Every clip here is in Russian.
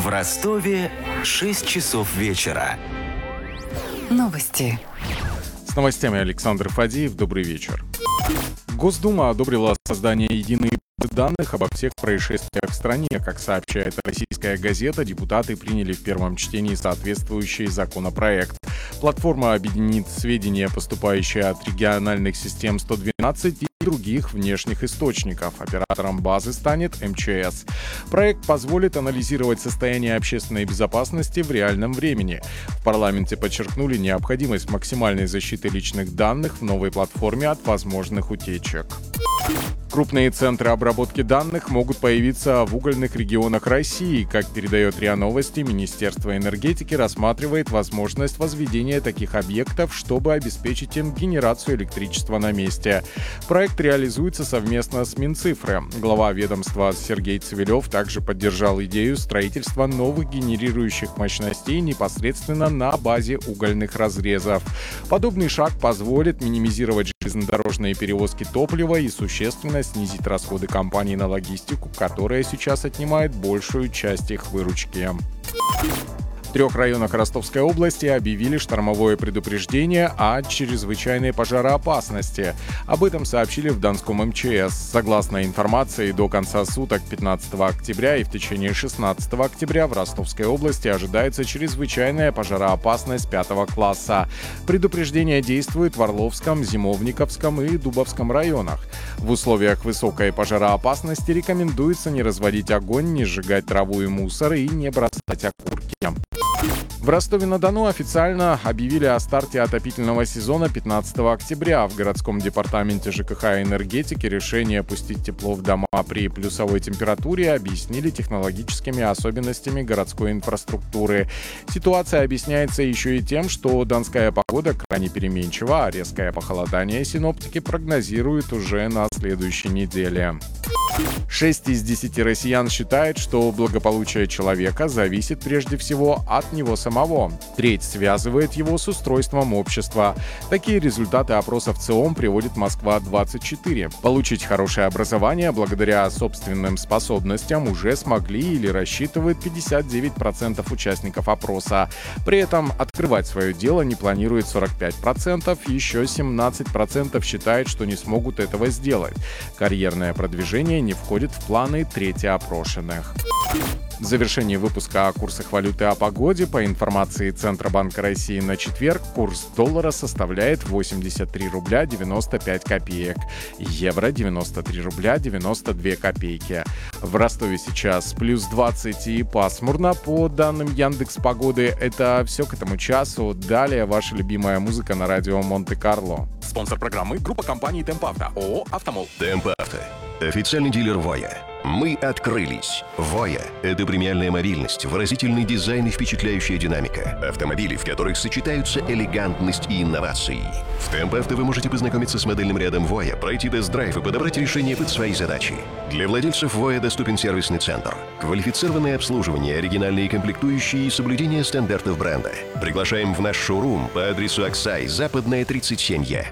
В Ростове 6 часов вечера. Новости. С новостями Александр Фадеев. Добрый вечер. Госдума одобрила создание единой базы данных обо всех происшествиях в стране. Как сообщает российская газета, депутаты приняли в первом чтении соответствующий законопроект. Платформа объединит сведения, поступающие от региональных систем 112 и других внешних источников. Оператором базы станет МЧС. Проект позволит анализировать состояние общественной безопасности в реальном времени. В парламенте подчеркнули необходимость максимальной защиты личных данных в новой платформе от возможных утечек. Крупные центры обработки данных могут появиться в угольных регионах России. Как передает РИА Новости, Министерство энергетики рассматривает возможность возведения таких объектов, чтобы обеспечить им генерацию электричества на месте. Проект реализуется совместно с Минцифры. Глава ведомства Сергей Цивилев также поддержал идею строительства новых генерирующих мощностей непосредственно на базе угольных разрезов. Подобный шаг позволит минимизировать железнодорожные перевозки топлива и существенно снизить расходы компаний на логистику, которая сейчас отнимает большую часть их выручки. В 3 районах Ростовской области объявили штормовое предупреждение о чрезвычайной пожароопасности. Об этом сообщили в Донском МЧС. Согласно информации, до конца суток 15 октября и в течение 16 октября в Ростовской области ожидается чрезвычайная пожароопасность 5 класса. Предупреждение действует в Орловском, Зимовниковском и Дубовском районах. В условиях высокой пожароопасности рекомендуется не разводить огонь, не сжигать траву и мусор и не бросать окурки. В Ростове-на-Дону официально объявили о старте отопительного сезона 15 октября. В городском департаменте ЖКХ и энергетики решение пустить тепло в дома при плюсовой температуре объяснили технологическими особенностями городской инфраструктуры. Ситуация объясняется еще и тем, что донская погода крайне переменчива, а резкое похолодание синоптики прогнозируют уже на следующей неделе. 6 из 10 россиян считают, что благополучие человека зависит прежде всего от него самого. Треть связывает его с устройством общества. Такие результаты опросов ЦИОМ приводит Москва-24. Получить хорошее образование благодаря собственным способностям уже смогли или рассчитывают 59% участников опроса. При этом открывать свое дело не планирует 45%, еще 17% считают, что не смогут этого сделать. Карьерное продвижение не входит в планы трети опрошенных. В завершении выпуска о курсах валюты о погоде, по информации Центробанка России на четверг, курс доллара составляет 83 рубля 95 копеек, евро 93 рубля 92 копейки. В Ростове сейчас плюс 20 и пасмурно, по данным Яндекс.Погоды. Это все к этому часу. Далее ваша любимая музыка на радио Монте-Карло. Спонсор программы — группа компаний «Темп Авто», ООО «Автомол». «Темп Авто» — официальный дилер «Воя». Мы открылись. «Воя» — это премиальная мобильность, выразительный дизайн и впечатляющая динамика. Автомобили, в которых сочетаются элегантность и инновации. В «Темп Авто» вы можете познакомиться с модельным рядом «Воя», пройти тест-драйв и подобрать решение под свои задачи. Для владельцев «Воя» доступен сервисный центр, квалифицированное обслуживание, оригинальные комплектующие и соблюдение стандартов бренда. Приглашаем в наш шоурум по адресу Аксай, Западная, 37Е.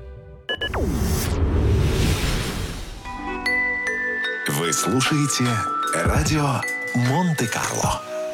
Вы слушаете радио Монте-Карло.